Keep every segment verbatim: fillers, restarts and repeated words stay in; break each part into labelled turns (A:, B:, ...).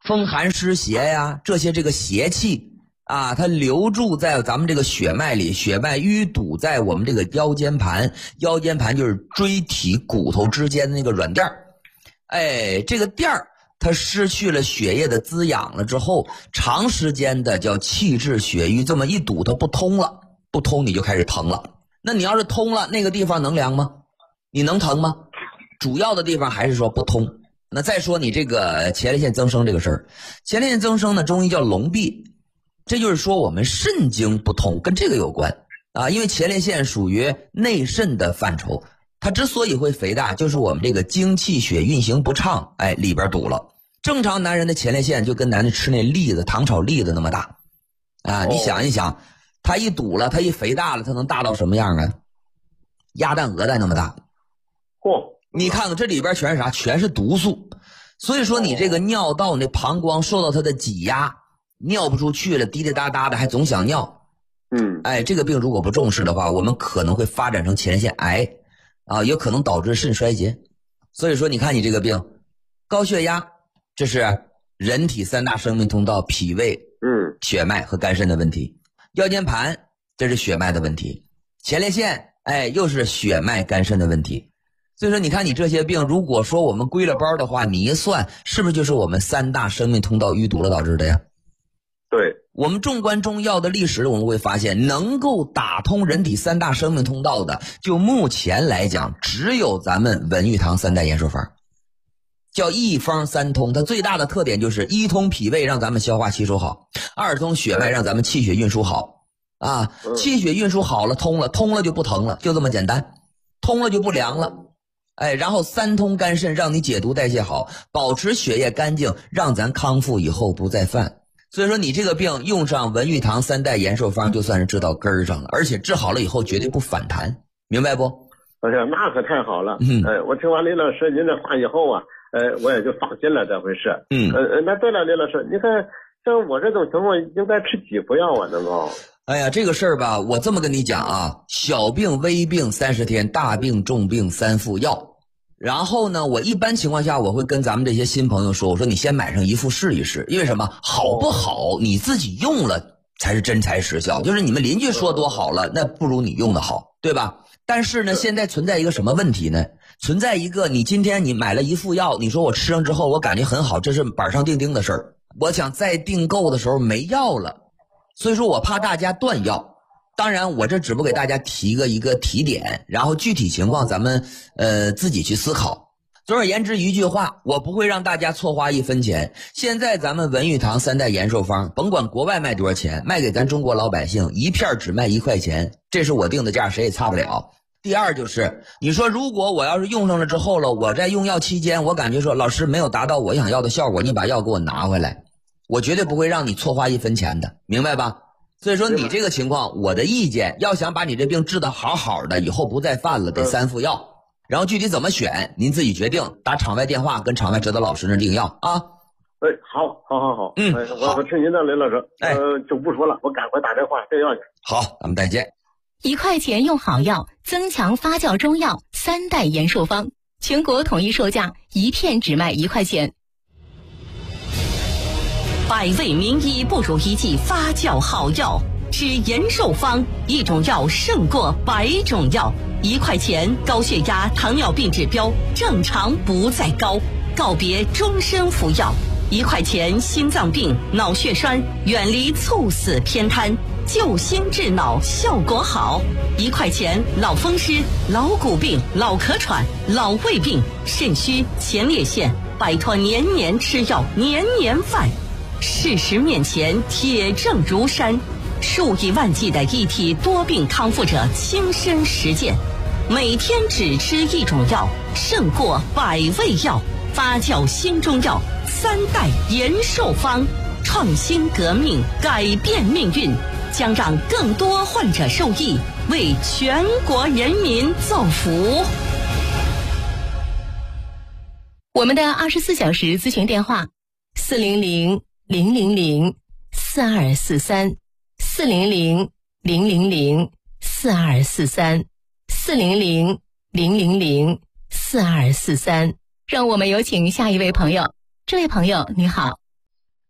A: 风寒湿邪呀，这些这个邪气啊，它留住在咱们这个血脉里，血脉淤堵在我们这个腰间盘，腰间盘就是椎体骨头之间的那个软垫儿。哎，这个垫儿它失去了血液的滋养了之后，长时间的叫气滞血瘀，这么一堵它不通了，不通你就开始疼了。那你要是通了，那个地方能凉吗？你能疼吗？主要的地方还是说不通。那再说你这个前列腺增生这个事儿，前列腺增生呢，中医叫痨闭，这就是说我们肾经不通，跟这个有关啊。因为前列腺属于内肾的范畴，它之所以会肥大，就是我们这个精气血运行不畅，哎，里边堵了。正常男人的前列腺就跟男人吃那栗子，糖炒栗子那么大啊。你想一想，它一堵了，它一肥大了，它能大到什么样啊？鸭蛋鹅蛋那么大。
B: 嚯！
A: 你看看这里边全是啥？全是毒素。所以说你这个尿道那膀胱受到它的挤压，尿不出去了，滴滴答答的还总想尿。
B: 嗯，
A: 哎，这个病如果不重视的话，我们可能会发展成前列腺癌啊，也可能导致肾衰竭。所以说你看你这个病，高血压，这是人体三大生命通道，脾胃、
B: 嗯，
A: 血脉和肝肾的问题。腰间盘，这是血脉的问题。前列腺，哎，又是血脉肝肾的问题。所以说你看你这些病，如果说我们归了包的话，你一算是不是就是我们三大生命通道淤堵了导致的呀？
B: 对，
A: 我们纵观中药的历史，我们会发现能够打通人体三大生命通道的，就目前来讲只有咱们文玉堂三代延寿方，叫一方三通。它最大的特点就是一通脾胃让咱们消化吸收好，二通血脉让咱们气血运输好啊，气血运输好了，通了，通了就不疼了，就这么简单，通了就不凉了。哎，然后三通肝肾让你解毒代谢好，保持血液干净，让咱康复以后不再犯。所以说你这个病用上文玉堂三代延寿方就算是治到根儿上了，而且治好了以后绝对不反弹，明白不？
B: 哎呀，那可太好了。
A: 嗯，
B: 呃，我听完李老师您的话以后啊，呃，我也就放心了这回事。
A: 嗯，
B: 呃，那对了，李老师，你看像我这种情况应该吃几服药啊？能够？
A: 哎呀，这个事儿吧，我这么跟你讲啊，小病微病三十天，大病重病三副药。然后呢，我一般情况下我会跟咱们这些新朋友说，我说你先买上一副试一试，因为什么？好不好你自己用了才是真材实效，就是你们邻居说多好了，那不如你用的好，对吧？但是呢，现在存在一个什么问题呢？存在一个你今天你买了一副药，你说我吃上之后我感觉很好，这是板上钉钉的事儿，我想再订购的时候没药了，所以说我怕大家断药。当然我这只不给大家提个一个提点，然后具体情况咱们呃自己去思考。总而言之一句话，我不会让大家错花一分钱。现在咱们文玉堂三代延寿方，甭管国外卖多少钱，卖给咱中国老百姓一片只卖一块钱，这是我定的价，谁也差不了。第二就是你说如果我要是用上了之后了，我在用药期间我感觉说老师没有达到我想要的效果，你把药给我拿回来，我绝对不会让你错花一分钱的，明白吧？所以说你这个情况，我的意见，要想把你这病治得好好的，以后不再犯了，得三副药。然后具体怎么选，您自己决定，打场外电话跟场外指导老师那订药啊。
B: 哎，好，好，好，好，
A: 嗯，
B: 哎、我我听您的，雷老师，
A: 哎，
B: 呃，就不说了，我赶快打电话订药去。
A: 好，咱们再见。
C: 一块钱用好药，增强发酵中药三代延寿方，全国统一售价，一片只卖一块钱。
D: 百味名医不如一剂发酵好药，吃延寿方，一种药胜过百种药。一块钱，高血压、糖尿病指标正常不再高，告别终身服药。一块钱，心脏病、脑血栓远离猝死偏瘫，救心治脑效果好。一块钱，老风湿、老骨病、老咳喘、老胃病、肾虚、前列腺，摆脱年年吃药、年年犯。事实面前，铁证如山，数以万计的一体多病康复者亲身实践，每天只吃一种药，胜过百味药。发酵新中药三代延寿方，创新革命，改变命运，将让更多患者受益，为全国人民造福。
C: 我们的二十四小时咨询电话：四零零零零零四二四三，四零零零零零四二四三，四零零零零零四二四三。让我们有请下一位朋友。这位朋友你好。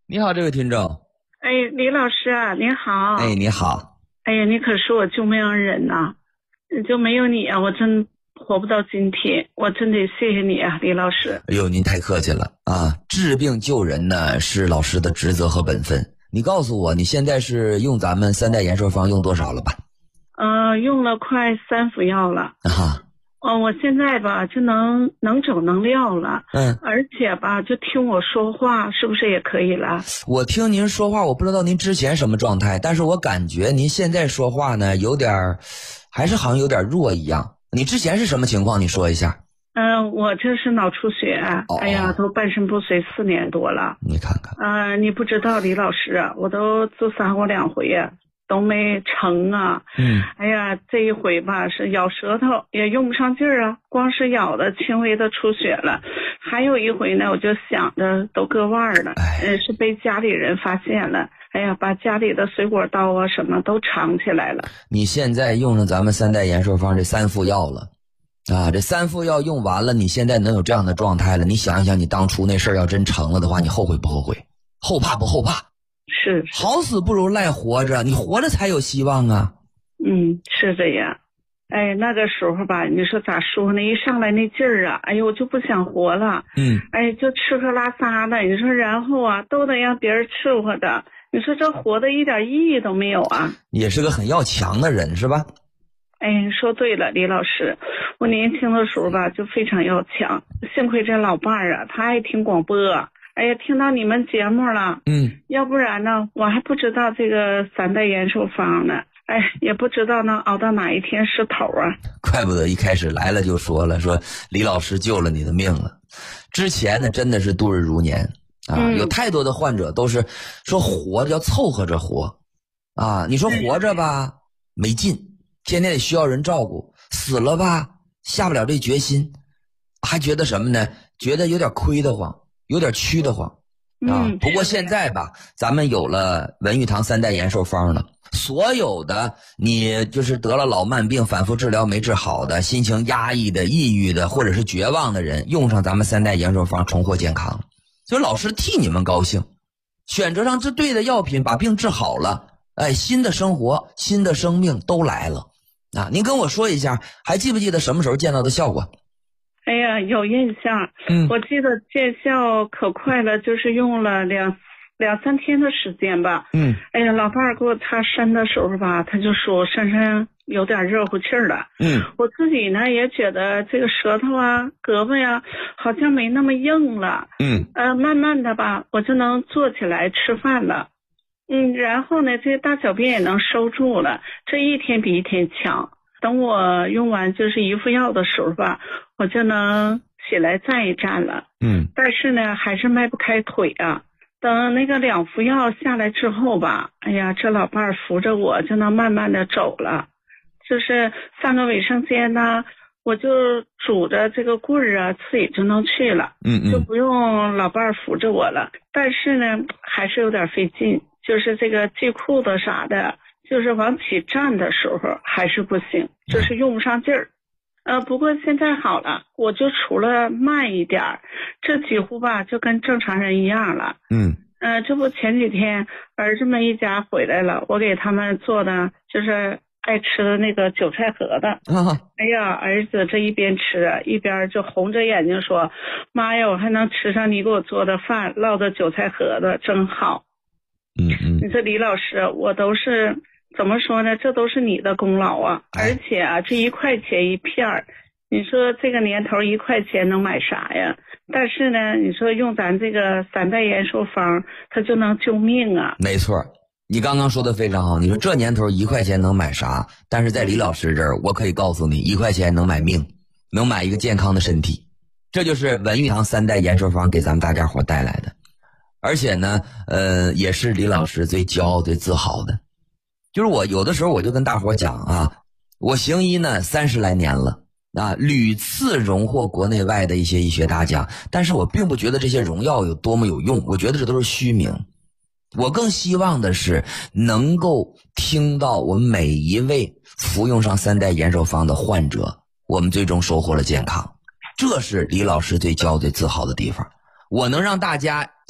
A: 你好，这位听众。
E: 哎，李老师啊，你好。
A: 哎，你好。
E: 哎呀，你可是我救命恩人呐、啊！就没有你啊，我真活不到今天。我真得谢谢你啊，李老师。
A: 哎呦，您太客气了啊！治病救人呢，是老师的职责和本分。你告诉我，你现在是用咱们三代延寿方用多少了吧？
E: 呃，用了快三副药了。
A: 啊。
E: 哦，我现在吧就能能整能撂了，
A: 嗯，
E: 而且吧就听我说话，是不是也可以了？
A: 我听您说话，我不知道您之前什么状态，但是我感觉您现在说话呢，有点，还是好像有点弱一样。你之前是什么情况？你说一下。
E: 嗯、呃，我这是脑出血，
A: 哦、
E: 哎呀，都半身不遂四年多了。
A: 你看看。
E: 呃，你不知道李老师啊，我都自杀过两回呀。都没成啊，
A: 嗯，
E: 哎呀，这一回吧是咬舌头也用不上劲儿啊，光是咬的轻微的出血了。还有一回呢，我就想着都割腕了，呃，是被家里人发现了，哎呀，把家里的水果刀啊什么都藏起来了。
A: 你现在用上咱们三代延寿方这三副药了，啊，这三副药用完了，你现在能有这样的状态了，你想一想，你当初那事儿要真成了的话，你后悔不后悔？后怕不后怕？
E: 是, 是
A: 好死不如赖活着，你活着才有希望啊。
E: 嗯，是这样。哎，那个时候吧，你说咋说呢？一上来那劲儿啊，哎呦，我就不想活了。
A: 嗯，
E: 哎，就吃喝拉撒的，你说然后啊，都得让别人伺候的，你说这活的一点意义都没有啊。
A: 也是个很要强的人是吧？
E: 哎，说对了，李老师，我年轻的时候吧就非常要强，幸亏这老伴儿啊，他爱听广播。哎呀，听到你们节目了，
A: 嗯，
E: 要不然呢，我还不知道这个三代延寿方呢，哎，也不知道能熬到哪一天是头啊。
A: 怪不得一开始来了就说了，说李老师救了你的命了。之前呢，真的是度日如年啊，
E: 嗯、
A: 有太多的患者都是说活着要凑合着活啊，你说活着吧没劲，天天得需要人照顾，死了吧下不了这决心，还觉得什么呢？觉得有点亏得慌。有点屈得慌啊、嗯！不过现在吧，咱们有了文玉堂三代延寿方了，所有的你就是得了老慢病反复治疗没治好的，心情压抑的、抑郁的或者是绝望的人，用上咱们三代延寿方重获健康，所以老师替你们高兴，选择上最对的药品把病治好了，哎，新的生活、新的生命都来了啊！您跟我说一下，还记不记得什么时候见到的效果？
E: 哎呀，有印象，
A: 嗯，
E: 我记得见效可快了，就是用了两两三天的时间吧，
A: 嗯，
E: 哎呀，老伴儿给我擦身的时候吧，他就说我身上有点热乎气儿了，
A: 嗯，
E: 我自己呢也觉得这个舌头啊、胳膊呀，好像没那么硬了，
A: 嗯，
E: 呃，慢慢的吧，我就能坐起来吃饭了，嗯，然后呢，这大小便也能收住了，这一天比一天强。等我用完就是一副药的时候吧，我就能起来站一站了。
A: 嗯，
E: 但是呢，还是迈不开腿啊。等那个两副药下来之后吧，哎呀，这老伴儿扶着我就能慢慢的走了。就是上个卫生间呢，我就拄着这个棍儿啊，自己就能去了。
A: 嗯嗯，
E: 就不用老伴儿扶着我了。但是呢，还是有点费劲，就是这个系裤子啥的。就是往起站的时候还是不行，就是用不上劲儿。呃，不过现在好了，我就除了慢一点，这几乎吧就跟正常人一样了。
A: 嗯，
E: 呃，这不前几天儿子们一家回来了，我给他们做的就是爱吃的那个韭菜盒子。
A: 啊，
E: 哎呀，儿子这一边吃一边就红着眼睛说：“妈呀，我还能吃上你给我做的饭，烙的韭菜盒子，真好。”
A: 嗯嗯，
E: 你说李老师，我都是。怎么说呢？这都是你的功劳啊！而且啊，这一块钱一片儿，你说这个年头一块钱能买啥呀？但是呢，你说用咱这个三代延寿方，它就能救命啊！
A: 没错，你刚刚说的非常好。你说这年头一块钱能买啥？但是在李老师这儿，我可以告诉你，一块钱能买命，能买一个健康的身体。这就是文玉堂三代延寿方给咱们大家伙带来的，而且呢，呃，也是李老师最骄傲、最自豪的。就是我有的时候我就跟大伙讲啊，我行医呢三十来年了啊，屡次荣获国内外的一些医学大奖，但是我并不觉得这些荣耀有多么有用，我觉得这都是虚名。我更希望的是能够听到我们每一位服用上三代延寿方的患者，我们最终收获了健康，这是李老师最骄傲最自豪的地方。我能让大家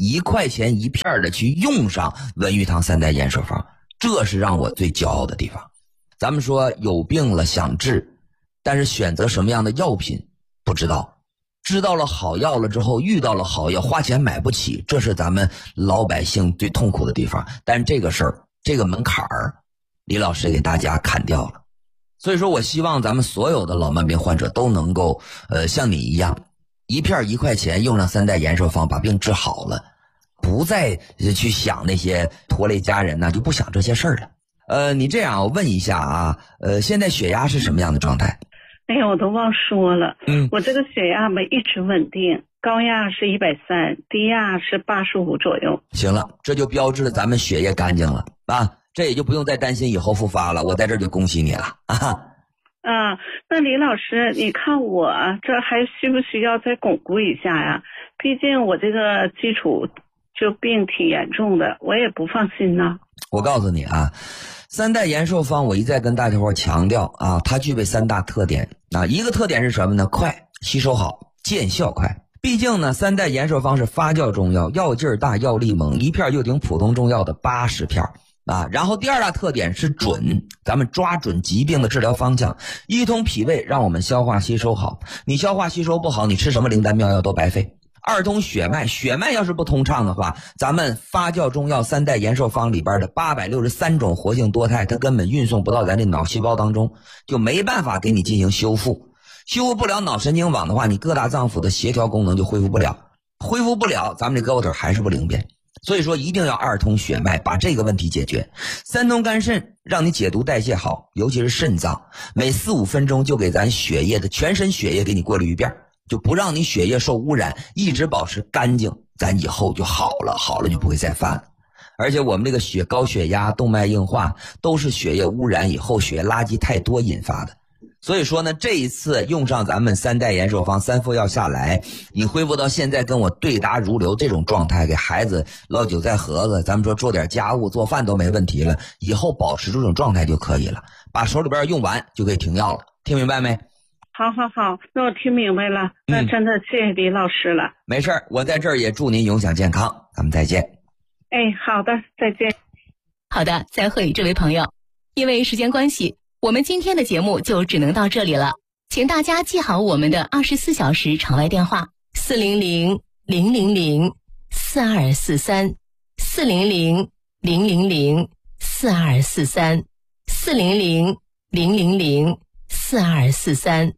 A: 一块钱一片的去用上文玉堂三代延寿方，这是让我最骄傲的地方。咱们说有病了想治，但是选择什么样的药品不知道，知道了好药了之后，遇到了好药花钱买不起，这是咱们老百姓最痛苦的地方。但是这个事儿，这个门槛儿，李老师给大家砍掉了。所以说我希望咱们所有的老慢病患者都能够呃像你一样，一片一块钱用上三代延寿方把病治好了，不再去想那些拖累家人呢、啊，就不想这些事儿了。呃，你这样我问一下啊，呃，现在血压是什么样的状态？
E: 哎呀，我都忘说了，
A: 嗯，
E: 我这个血压吧一直稳定，高压是一百三，低压是八十五左右。
A: 行了，这就标志着咱们血液干净了啊，这也就不用再担心以后复发了。我在这儿就恭喜你了啊！
E: 啊，那李老师，你看我这还需不需要再巩固一下呀？毕竟我这个基础就病挺严重的，我也不放心呢。
A: 我告诉你啊，三代延寿方我一再跟大家伙强调啊，它具备三大特点啊，一个特点是什么呢？快，吸收好，见效快。毕竟呢，三代延寿方是发酵中药，药劲儿大，药力猛，一片就顶普通中药的八十片啊。然后第二大特点是准，咱们抓准疾病的治疗方向，一通脾胃，让我们消化吸收好。你消化吸收不好，你吃什么灵丹妙药都白费。二通血脉，血脉要是不通畅的话，咱们发酵中药三代延寿方里边的八百六十三种活性多肽，它根本运送不到咱这脑细胞当中，就没办法给你进行修复。修复不了脑神经网的话，你各大脏腑的协调功能就恢复不了，恢复不了，咱们这胳膊腿还是不灵便。所以说一定要二通血脉，把这个问题解决。三通肝肾，让你解毒代谢好，尤其是肾脏，每四五分钟就给咱血液的全身血液给你过滤一遍，就不让你血液受污染，一直保持干净，咱以后就好了，好了就不会再犯了。而且我们这个血高血压、动脉硬化都是血液污染以后血液垃圾太多引发的。所以说呢，这一次用上咱们三代延寿方三副药下来，你恢复到现在跟我对答如流这种状态，给孩子捞韭菜盒子，咱们说做点家务做饭都没问题了，以后保持这种状态就可以了，把手里边用完就可以停药了。听明白没？
E: 好好好，那我听明白了，那真的谢谢李老师了。
A: 嗯、没事儿，我在这儿也祝您永享健康，咱们再见。
E: 哎，好的，再见。
C: 好的，再会，这位朋友。因为时间关系，我们今天的节目就只能到这里了，请大家记好我们的二十四小时场外电话：四零零零零零四二四三，四零零零零零四二四三，四零零零零零四二四三。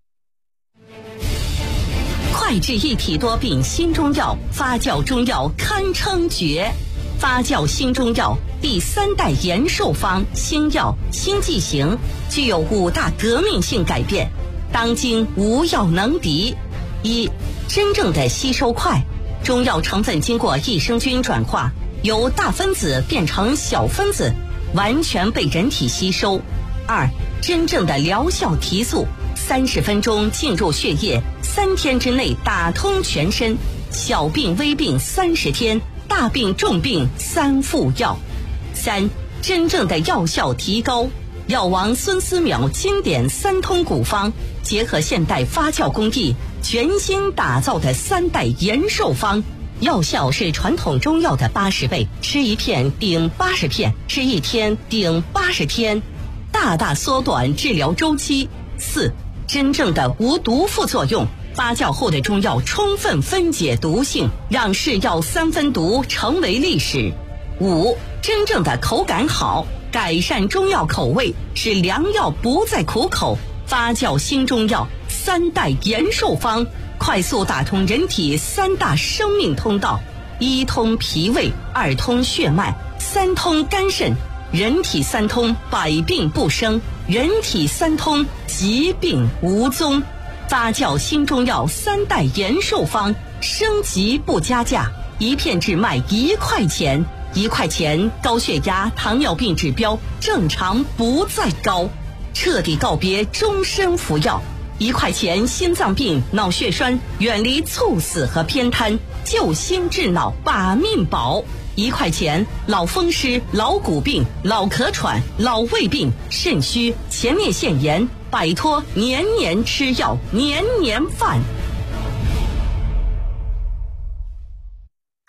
D: 快治一体多病新中药，发酵中药堪称绝。发酵新中药第三代延寿方新药新剂型，具有五大革命性改变，当今无药能敌。一、真正的吸收快，中药成分经过益生菌转化，由大分子变成小分子，完全被人体吸收。二、真正的疗效提速，三十分钟进入血液，三天之内打通全身，小病微病三十天，大病重病三副药。三、真正的药效提高，药王孙思邈经典三通古方，结合现代发酵工艺，全新打造的三代延寿方，药效是传统中药的八十倍，吃一片顶八十片，吃一天顶八十天，大大缩短治疗周期。四、真正的无毒副作用，发酵后的中药充分分解毒性，让是药三分毒成为历史。五、真正的口感好，改善中药口味，使良药不再苦口。发酵新中药三代延寿方，快速打通人体三大生命通道：一通脾胃，二通血脉，三通肝肾。人体三通，百病不生；人体三通，疾病无踪。发酵新中药三代延寿方，升级不加价，一片只卖一块钱，一块钱高血压、糖尿病指标正常不再高，彻底告别终身服药。一块钱心脏病、脑血栓远离猝死和偏瘫，救心治脑把命保。一块钱老风湿、老骨病、老咳喘、老胃病、肾虚、前列腺炎，摆脱年年吃药、年年犯。
C: 好的，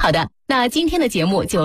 C: 那今天的节目就